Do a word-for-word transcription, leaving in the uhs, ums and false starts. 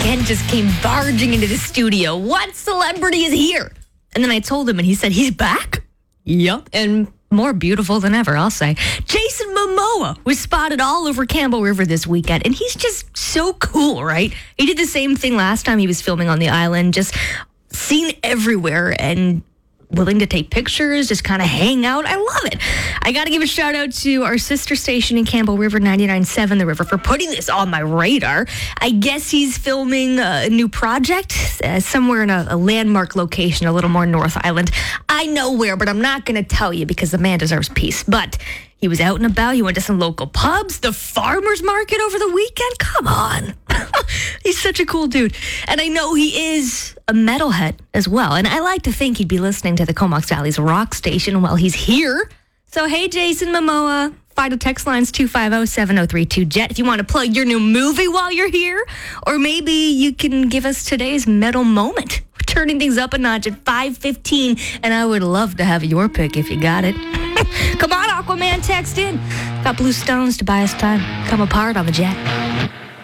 Ken just came barging into the studio. What celebrity is here? And then I told him, and he said, he's back? Yup. And more beautiful than ever, I'll say. Jason Momoa was spotted all over Campbell River this weekend, and he's just so cool, right? He did the same thing last time he was filming on the island, just seen everywhere and willing to take pictures, just kind of hang out. I love it. I got to give a shout out to our sister station in Campbell River, ninety-nine point seven The River, for putting this on my radar. I guess he's filming a new project uh, somewhere in a, a landmark location, a little more North Island. I know where, but I'm not going to tell you because the man deserves peace. But he was out and about. He went to some local pubs, the farmer's market over the weekend. Come on. He's such a cool dude. And I know he is a metalhead as well. And I like to think he'd be listening to the Comox Valley's rock station while he's here. So, hey, Jason Momoa. Fido text lines two five zero, seven zero three two, Jet if you want to plug your new movie while you're here. Or maybe you can give us today's metal moment. We're turning things up a notch at five fifteen. And I would love to have your pick if you got it. Come on, Aquaman, text in. Got Blue Stones to buy us time. Come apart on the Jet.